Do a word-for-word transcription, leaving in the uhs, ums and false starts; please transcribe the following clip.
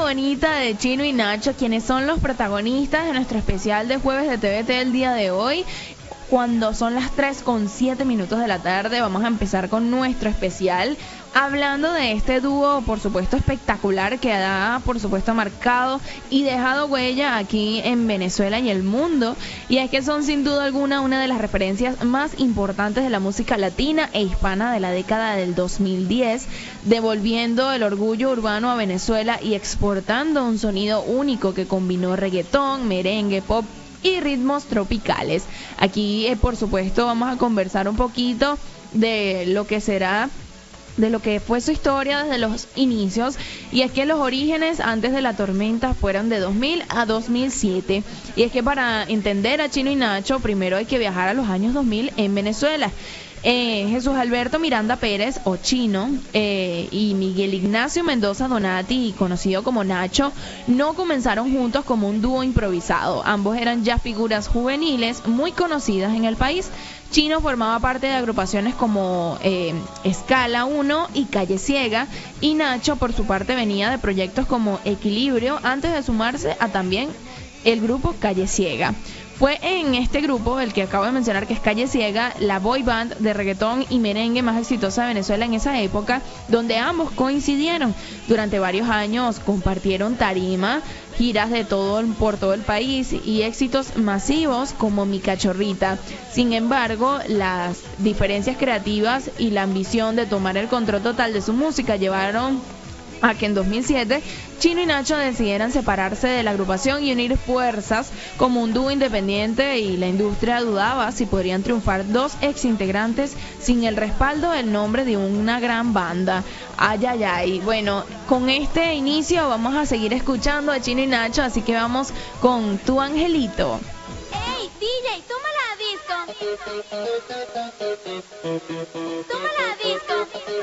bonita de Chino y Nacho, quienes son los protagonistas de nuestro especial de jueves de T V T el día de hoy. Cuando son las tres con siete minutos de la tarde, vamos a empezar con nuestro especial hablando de este dúo, por supuesto, espectacular, que ha, por supuesto, marcado y dejado huella aquí en Venezuela y el mundo. Y es que son sin duda alguna una de las referencias más importantes de la música latina e hispana de la década del dos mil diez, devolviendo el orgullo urbano a Venezuela y exportando un sonido único que combinó reggaetón, merengue, pop y ritmos tropicales. Aquí, eh, por supuesto, vamos a conversar un poquito de lo que será, de lo que fue su historia desde los inicios, y es que los orígenes antes de la tormenta fueron de dos mil a dos mil siete, y es que para entender a Chino y Nacho primero hay que viajar a los años dos mil en Venezuela. Eh, Jesús Alberto Miranda Pérez, o Chino, eh, y Miguel Ignacio Mendoza Donati, conocido como Nacho, no comenzaron juntos como un dúo improvisado. Ambos eran ya figuras juveniles muy conocidas en el país. Chino formaba parte de agrupaciones como eh, Escala uno y Calle Ciega, y Nacho por su parte venía de proyectos como Equilibrio antes de sumarse a también el grupo Calle Ciega. Fue en este grupo, el que acabo de mencionar, que es Calle Ciega, la boy band de reggaetón y merengue más exitosa de Venezuela en esa época, donde ambos coincidieron. Durante varios años compartieron tarima, giras de todo por todo el país y éxitos masivos como Mi Cachorrita. Sin embargo, las diferencias creativas y la ambición de tomar el control total de su música llevaron a que en dos mil siete Chino y Nacho decidieran separarse de la agrupación y unir fuerzas como un dúo independiente, y la industria dudaba si podrían triunfar dos ex integrantes sin el respaldo del nombre de una gran banda. Ay, ay, ay. Bueno, con este inicio vamos a seguir escuchando a Chino y Nacho, así que vamos con Tu Angelito. ¡Ey, D J, toma la disco! ¡Toma la disco!